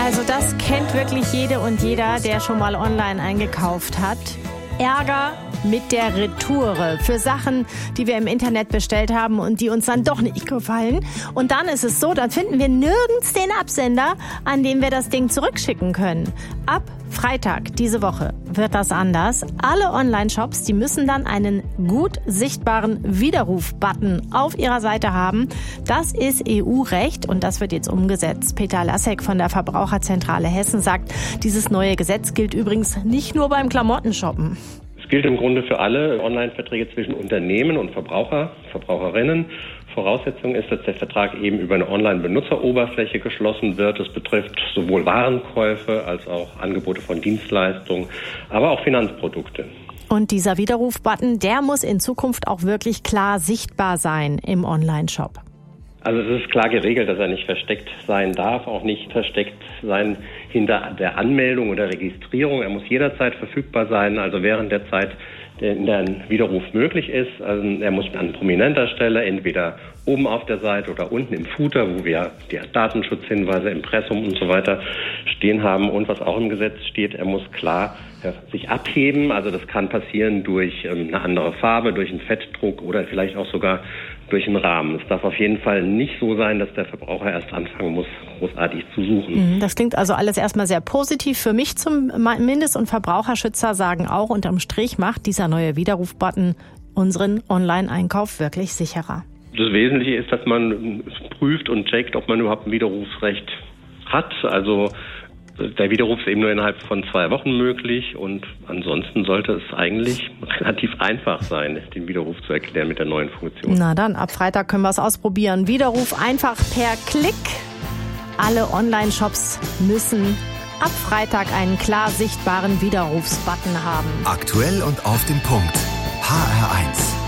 Also das kennt wirklich jede und jeder, der schon mal online eingekauft hat. Ärger mit der Retoure für Sachen, die wir im Internet bestellt haben und die uns dann doch nicht gefallen. Und dann ist es so, dann finden wir nirgends den Absender, an dem wir das Ding zurückschicken können. Ab Freitag diese Woche wird das anders. Alle Online-Shops, die müssen dann einen gut sichtbaren Widerruf-Button auf ihrer Seite haben. Das ist EU-Recht und das wird jetzt umgesetzt. Peter Lasek von der Verbraucherzentrale Hessen sagt, dieses neue Gesetz gilt übrigens nicht nur beim Klamottenshoppen. Es gilt im Grunde für alle Online-Verträge zwischen Unternehmen und Verbraucherinnen. Voraussetzung ist, dass der Vertrag eben über eine Online-Benutzeroberfläche geschlossen wird. Das betrifft sowohl Warenkäufe als auch Angebote von Dienstleistungen, aber auch Finanzprodukte. Und dieser Widerruf-Button, der muss in Zukunft auch wirklich klar sichtbar sein im Online-Shop. Also es ist klar geregelt, dass er nicht versteckt sein darf, auch nicht versteckt sein hinter der Anmeldung oder Registrierung. Er muss jederzeit verfügbar sein, also während der Zeit, in der ein Widerruf möglich ist. Also er muss an prominenter Stelle, entweder oben auf der Seite oder unten im Footer, wo wir die Datenschutzhinweise, Impressum und so weiter stehen haben. Und was auch im Gesetz steht, er muss klar sich abheben. Also das kann passieren durch eine andere Farbe, durch einen Fettdruck oder vielleicht auch sogar durch einen Rahmen. Es darf auf jeden Fall nicht so sein, dass der Verbraucher erst anfangen muss, großartig zu suchen. Das klingt also alles erstmal sehr positiv für mich zumindest. Und Verbraucherschützer sagen auch, unterm Strich macht dieser neue Widerruf-Button unseren Online-Einkauf wirklich sicherer. Das Wesentliche ist, dass man prüft und checkt, ob man überhaupt ein Widerrufsrecht hat. Also der Widerruf ist eben nur innerhalb von 2 Wochen möglich und ansonsten sollte es eigentlich relativ einfach sein, den Widerruf zu erklären mit der neuen Funktion. Na dann, ab Freitag können wir es ausprobieren. Widerruf einfach per Klick. Alle Online-Shops müssen ab Freitag einen klar sichtbaren Widerrufsbutton haben. Aktuell und auf den Punkt. HR1.